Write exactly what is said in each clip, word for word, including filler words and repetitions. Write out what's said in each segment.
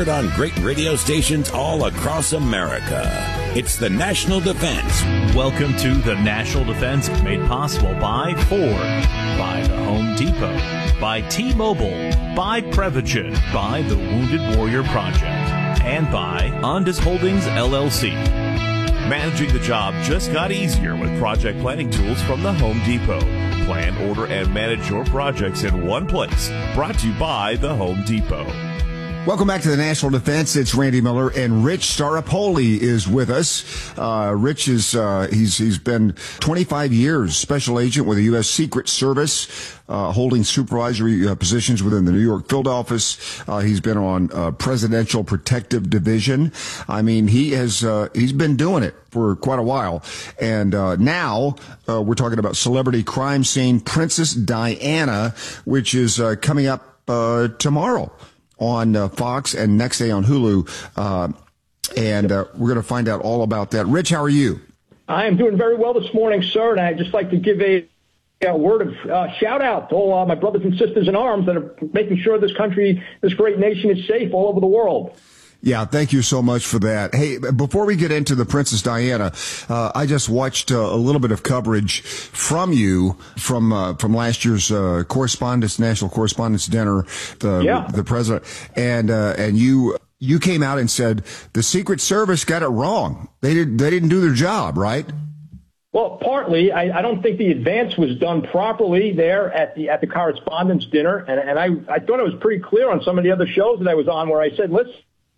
heard on great radio stations all across America. It's the National Defense. Welcome to the National Defense, made possible by Ford, by the Home Depot, by T-Mobile, by Prevagen, by the Wounded Warrior Project, and by Ondas Holdings, L L C. Managing the job just got easier with project planning tools from the Home Depot. Plan, order, and manage your projects in one place. Brought to you by the Home Depot. Welcome back to the National Defense. It's Randy Miller, and Rich Staropoli is with us. Uh, Rich is, uh, he's, he's been twenty-five years special agent with the U S Secret Service, uh, holding supervisory uh, positions within the New York field office. Uh, he's been on, uh, Presidential Protective Division. I mean, he has, uh, he's been doing it for quite a while. And, uh, now, uh, we're talking about celebrity crime scene Princess Diana, which is, uh, coming up, uh, tomorrow on uh, Fox and next day on Hulu. Uh, and uh, we're going to find out all about that. Rich, how are you? I am doing very well this morning, sir, and I'd just like to give a, a word of uh, shout out to all uh, my brothers and sisters in arms that are making sure this country, this great nation is safe all over the world. Yeah, thank you so much for that. Hey, before we get into the Princess Diana, uh, I just watched uh, a little bit of coverage from you from uh, from last year's uh, Correspondence National Correspondence Dinner, the yeah. the president, and uh, and you you came out and said the Secret Service got it wrong. They did they didn't do their job, right? Well, partly, I, I don't think the advance was done properly there at the at the Correspondence Dinner, and and I I thought I was pretty clear on some of the other shows that I was on where I said, let's.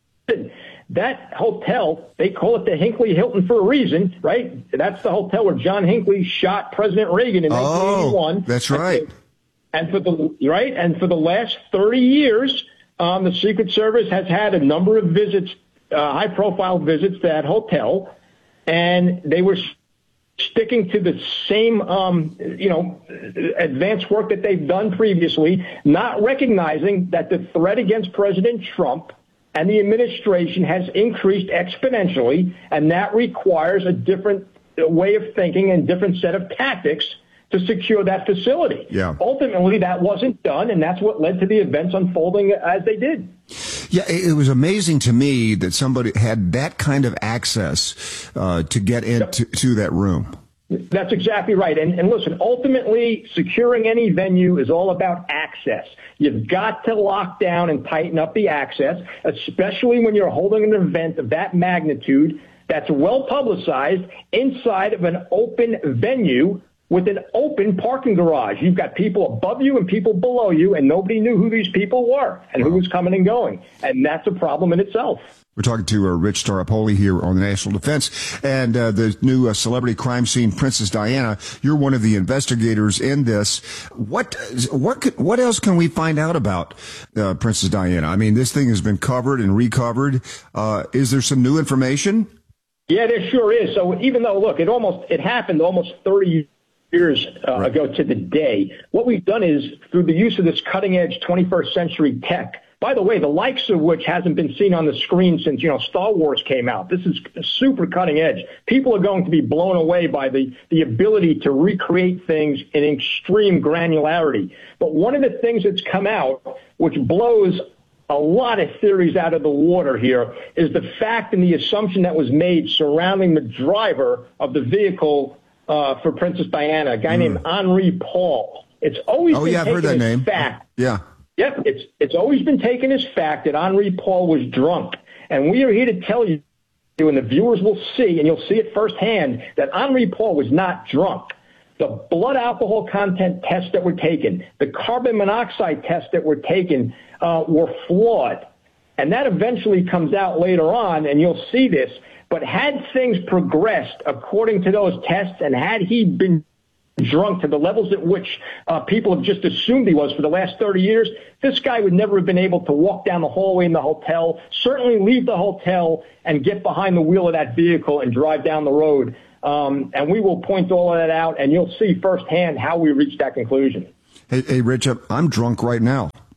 That hotel, they call it the Hinckley Hilton for a reason, right? That's the hotel where John Hinckley shot President Reagan in nineteen eighty-one. Oh, that's right. And for the right, and for the last thirty years, um, the Secret Service has had a number of visits, uh, high-profile visits to that hotel, and they were sticking to the same, um, you know, advanced work that they've done previously, not recognizing that the threat against President Trump and the administration has increased exponentially, and that requires a different way of thinking and different set of tactics to secure that facility. Yeah. Ultimately, that wasn't done, and that's what led to the events unfolding as they did. Yeah, it was amazing to me that somebody had that kind of access uh, to get into to that room. That's exactly right. And, and listen, ultimately, securing any venue is all about access. You've got to lock down and tighten up the access, especially when you're holding an event of that magnitude that's well publicized inside of an open venue with an open parking garage. You've got people above you and people below you, and nobody knew who these people were and who was coming and going. And that's a problem in itself. We're talking to uh, Rich Staropoli here on the National Defense, and uh, the new uh, celebrity crime scene, Princess Diana. You're one of the investigators in this. What what could, what else can we find out about uh, Princess Diana? I mean, this thing has been covered and recovered. Uh, is there some new information? Yeah, there sure is. So even though, look, it almost it happened almost thirty years uh, right. ago to the day, what we've done is through the use of this cutting-edge twenty-first century tech. By the way, the likes of which hasn't been seen on the screen since, you know, Star Wars came out. This is super cutting edge. People are going to be blown away by the, the ability to recreate things in extreme granularity. But one of the things that's come out, which blows a lot of theories out of the water here, is the fact and the assumption that was made surrounding the driver of the vehicle uh, for Princess Diana, a guy mm. named Henri Paul. It's always oh, been yeah, I've taken heard that as name. fact. Yeah. Yep, it's it's always been taken as fact that Henri Paul was drunk. And we are here to tell you, and the viewers will see, and you'll see it firsthand, that Henri Paul was not drunk. The blood alcohol content tests that were taken, the carbon monoxide tests that were taken uh, were flawed. And that eventually comes out later on, and you'll see this. But had things progressed according to those tests, and had he been drunk to the levels at which uh, people have just assumed he was for the last thirty years, this guy would never have been able to walk down the hallway in the hotel, certainly leave the hotel and get behind the wheel of that vehicle and drive down the road. Um, and we will point all of that out, and you'll see firsthand how we reached that conclusion. Hey, hey Rich, I'm drunk right now.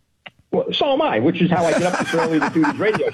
Well, so am I, which is how I get up this early to do these radio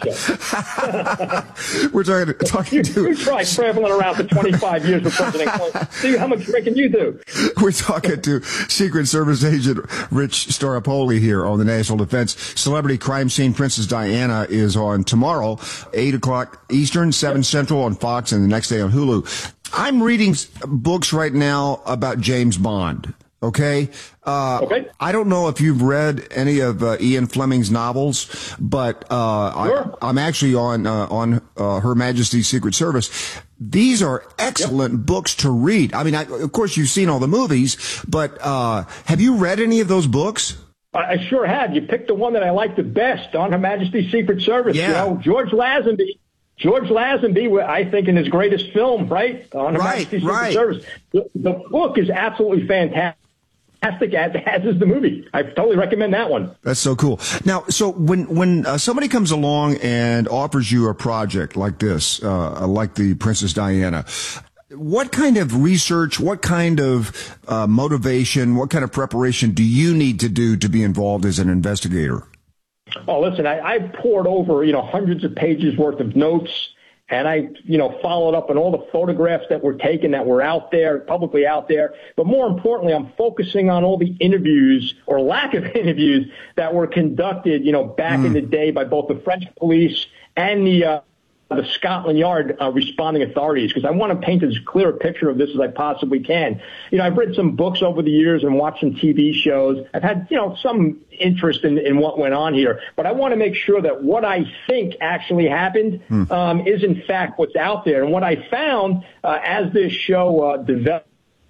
shows. We're talking, talking you, to... You try traveling around for twenty-five years with President Clinton. See how much drinking you do. We're talking to Secret Service agent Rich Staropoli here on the National Defense. Celebrity crime scene Princess Diana is on tomorrow, eight o'clock Eastern, seven yep. Central on Fox, and the next day on Hulu. I'm reading books right now about James Bond. Okay. Uh, okay. I don't know if you've read any of uh, Ian Fleming's novels, but uh, sure. I, I'm actually on uh, on uh, Her Majesty's Secret Service. These are excellent yep. books to read. I mean, I, of course, you've seen all the movies, but uh, have you read any of those books? I sure have. You picked the one that I like the best, on Her Majesty's Secret Service. Yeah. You know, George Lazenby. George Lazenby, I think, in his greatest film, right, on Her right, Majesty's Secret right. Service. The, the book is absolutely fantastic. Fantastic, as is the movie. I totally recommend that one. That's so cool. Now, so when when uh, somebody comes along and offers you a project like this, uh, like the Princess Diana, what kind of research, what kind of uh, motivation, what kind of preparation do you need to do to be involved as an investigator? Oh, listen, I, I poured over, you know, hundreds of pages worth of notes. And I, you know, followed up on all the photographs that were taken that were out there, publicly out there. But more importantly, I'm focusing on all the interviews or lack of interviews that were conducted, you know, back mm. in the day by both the French police and the uh, the Scotland Yard uh, responding authorities, because I want to paint as clear a picture of this as I possibly can. You know, I've read some books over the years and watched some T V shows. I've had, you know, some interest in, in what went on here, but I want to make sure that what I think actually happened hmm. um, is in fact what's out there. And what I found uh, as this show uh, developed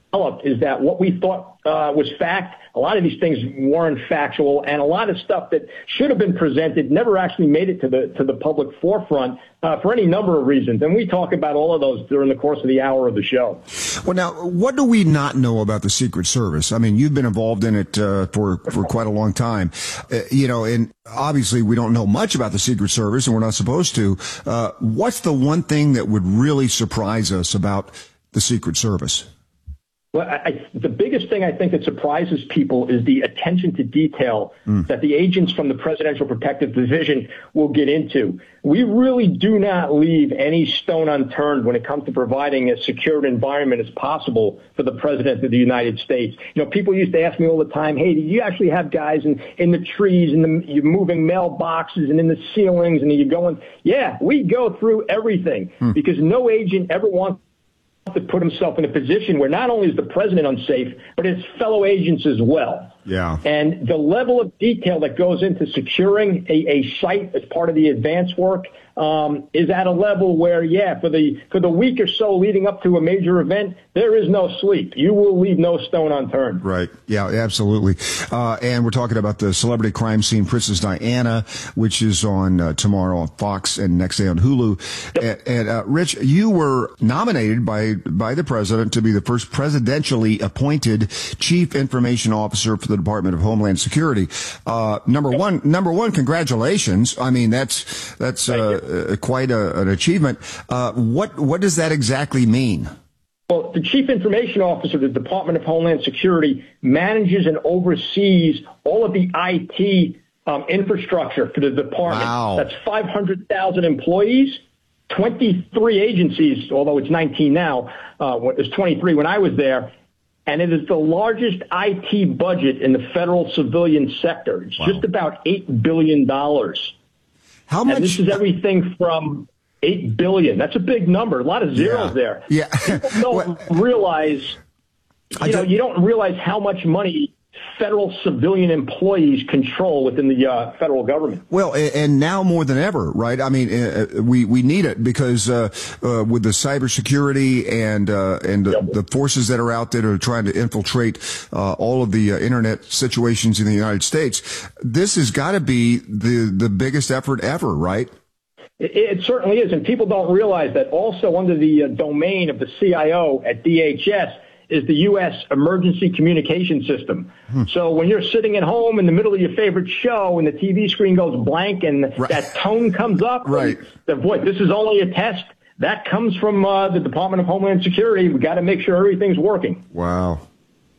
is that what we thought uh, was fact, a lot of these things weren't factual, and a lot of stuff that should have been presented never actually made it to the to the public forefront uh, for any number of reasons. And we talk about all of those during the course of the hour of the show. Well, now, what do we not know about the Secret Service? I mean, you've been involved in it uh, for for quite a long time, uh, you know, and obviously we don't know much about the Secret Service, and we're not supposed to. Uh, what's the one thing that would really surprise us about the Secret Service? Well, I, the biggest thing I think that surprises people is the attention to detail mm. that the agents from the Presidential Protective Division will get into. We really do not leave any stone unturned when it comes to providing as secure an environment as possible for the President of the United States. You know, people used to ask me all the time, hey, do you actually have guys in, in the trees, and the, you're moving mailboxes and in the ceilings, and you're going, yeah, we go through everything mm. because no agent ever wants to put himself in a position where not only is the president unsafe, but his fellow agents as well. Yeah. And the level of detail that goes into securing a, a site as part of the advance work um, is at a level where, yeah, for the for the week or so leading up to a major event, there is no sleep. You will leave no stone unturned. Right. Yeah, absolutely. Uh, and we're talking about the celebrity crime scene Princess Diana, which is on uh, tomorrow on Fox and next day on Hulu. Yep. And, and uh, Rich, you were nominated by by the president to be the first presidentially appointed chief information officer for the Department of Homeland Security. Uh, number yep. one, number one, congratulations. I mean, that's that's uh, uh, quite a, an achievement. Uh, what what does that exactly mean? Well, the Chief Information Officer of the Department of Homeland Security manages and oversees all of the I T um, infrastructure for the department. Wow. That's five hundred thousand employees, twenty-three agencies, although it's nineteen now. Uh, it was twenty-three when I was there. And it is the largest I T budget in the federal civilian sector. It's wow. just about eight billion dollars. How much? And this is everything from eight billion dollars. That's a big number. A lot of zeros yeah. there. Yeah. People don't realize, you know, you don't realize how much money federal civilian employees control within the uh, federal government. Well, and now more than ever, right? I mean, uh, we we need it because uh, uh, with the cybersecurity and uh, and yep. the forces that are out there that are trying to infiltrate uh, all of the uh, internet situations in the United States, this has got to be the the biggest effort ever, right? It, it certainly is, and people don't realize that also under the uh, domain of the C I O at D H S is the U S Emergency Communication System. Hmm. So when you're sitting at home in the middle of your favorite show and the T V screen goes blank and right. that tone comes up, right? The voice, this is only a test. That comes from uh, the Department of Homeland Security. We got to make sure everything's working. Wow.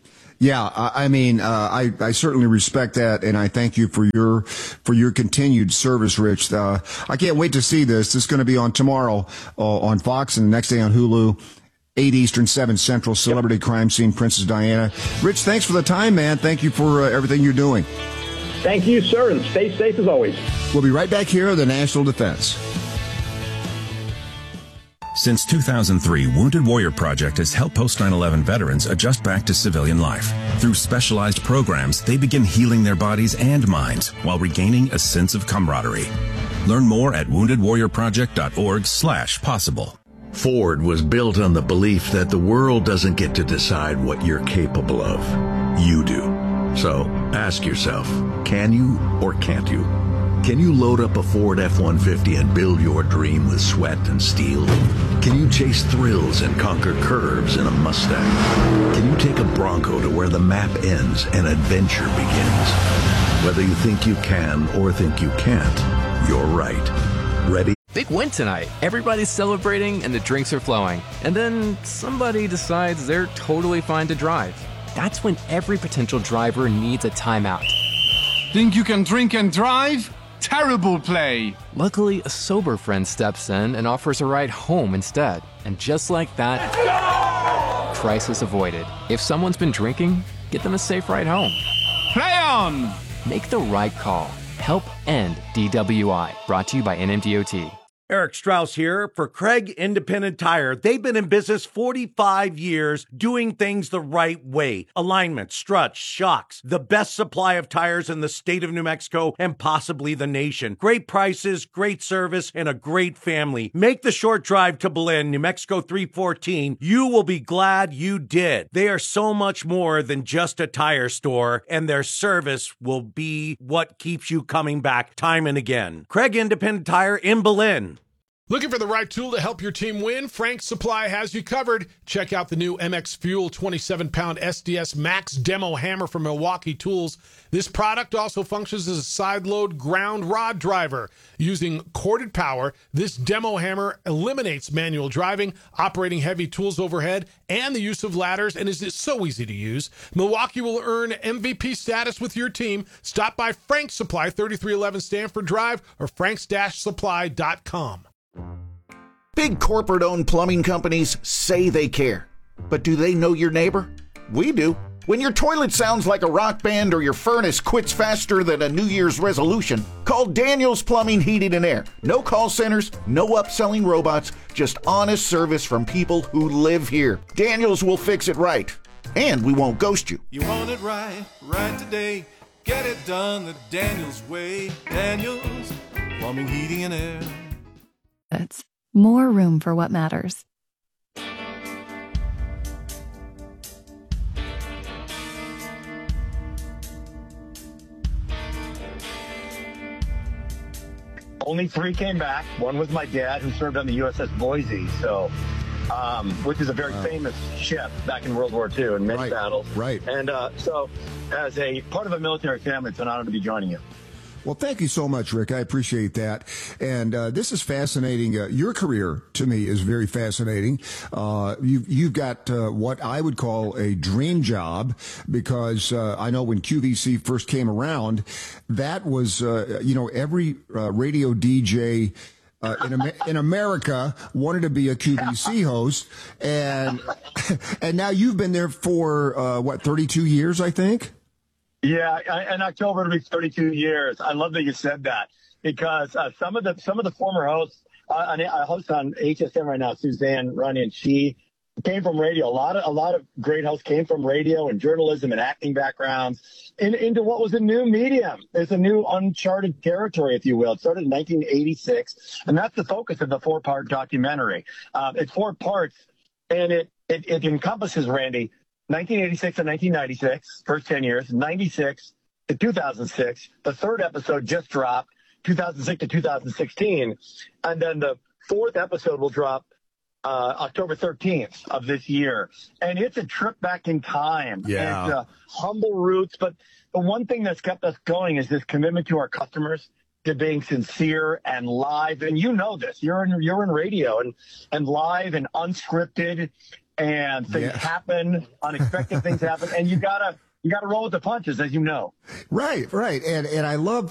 Yeah, I, I mean, uh, I, I certainly respect that, and I thank you for your for your continued service, Rich. Uh, I can't wait to see this. This is going to be on tomorrow uh, on Fox, and the next day on Hulu. eight Eastern, seven Central, Celebrity yep. Crime Scene, Princess Diana. Rich, thanks for the time, man. Thank you for uh, everything you're doing. Thank you, sir, and stay safe as always. We'll be right back here at the National Defense. Since two thousand three, Wounded Warrior Project has helped post nine eleven veterans adjust back to civilian life. Through specialized programs, they begin healing their bodies and minds while regaining a sense of camaraderie. Learn more at wounded warrior project dot org slash possible. Ford was built on the belief that the world doesn't get to decide what you're capable of. You do. So ask yourself, can you or can't you? Can you load up a Ford F one fifty and build your dream with sweat and steel? Can you chase thrills and conquer curves in a Mustang? Can you take a Bronco to where the map ends and adventure begins? Whether you think you can or think you can't, you're right. Ready? Big win tonight. Everybody's celebrating and the drinks are flowing. And then somebody decides they're totally fine to drive. That's when every potential driver needs a timeout. Think you can drink and drive? Terrible play. Luckily, a sober friend steps in and offers a ride home instead. And just like that, crisis avoided. If someone's been drinking, get them a safe ride home. Play on! Make the right call. Help end D W I. Brought to you by N M D O T. Eric Strauss here for Craig Independent Tire. They've been in business forty-five years doing things the right way. Alignment, struts, shocks, the best supply of tires in the state of New Mexico and possibly the nation. Great prices, great service, and a great family. Make the short drive to Belen, New Mexico three fourteen. You will be glad you did. They are so much more than just a tire store, and their service will be what keeps you coming back time and again. Craig Independent Tire in Belen. Looking for the right tool to help your team win? Frank's Supply has you covered. Check out the new M X Fuel twenty-seven pound S D S Max Demo Hammer from Milwaukee Tools. This product also functions as a side-load ground rod driver. Using corded power, this demo hammer eliminates manual driving, operating heavy tools overhead, and the use of ladders, and is so easy to use. Milwaukee will earn M V P status with your team. Stop by Frank's Supply, thirty-three eleven Stanford Drive, or franks dash supply dot com. Big corporate-owned plumbing companies say they care. But do they know your neighbor? We do. When your toilet sounds like a rock band or your furnace quits faster than a New Year's resolution, call Daniels Plumbing, Heating, and Air. No call centers, no upselling robots, just honest service from people who live here. Daniels will fix it right. And we won't ghost you. You want it right, right today. Get it done the Daniels way. Daniels Plumbing, Heating, and Air. It's more room for what matters. Only three came back. One was my dad, who served on the U S S Boise, so um, which is a very wow. famous ship back in World War Two in many right. battles. Right. And uh, so, as a part of a military family, it's an honor to be joining you. Well, thank you so much, Rick. I appreciate that. And uh, this is fascinating. Uh, your career, to me, is very fascinating. Uh, you've, you've got uh, what I would call a dream job, because uh, I know when Q V C first came around, that was, uh, you know, every uh, radio D J Uh, in, Amer- in America wanted to be a Q V C host, and and now you've been there for, uh, what, thirty-two years, I think? Yeah, in October it'll be thirty-two years. I love that you said that, because uh, some of the some of the former hosts, uh, I host on H S M right now, Suzanne Runyon, she came from radio. A lot of a lot of great hosts came from radio and journalism and acting backgrounds in, into what was a new medium. It's a new uncharted territory, if you will. It started in nineteen eighty-six, and that's the focus of the four-part documentary. Uh, it's four parts, and it, it it encompasses, Randy, nineteen eighty-six and nineteen ninety-six, first ten years, ninety-six to two thousand six. The third episode just dropped, two thousand six to two thousand sixteen. And then the fourth episode will drop uh, October thirteenth of this year. And it's a trip back in time. Yeah. It's uh, humble roots. But the one thing that's kept us going is this commitment to our customers, to being sincere and live. And you know this. You're in, you're in radio and, and live and unscripted. and things Yeah. happen, unexpected things happen, and you gotta you gotta roll with the punches, as you know. Right, right. And and I love